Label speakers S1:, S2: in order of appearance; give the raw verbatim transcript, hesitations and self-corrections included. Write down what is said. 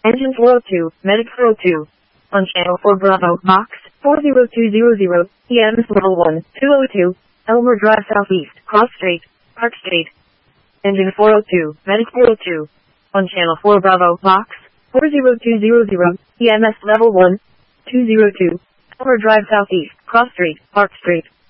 S1: Engine four oh two, Medic four oh two. On channel four Bravo, box four zero two zero zero, E M S level one, two oh two, Elmer Drive Southeast, Cross Street, Park Street. Engine four oh two, Medic four oh two. On channel four Bravo, box four zero two zero zero, E M S level one, two oh two, Elmer Drive Southeast, Cross Street, Park Street.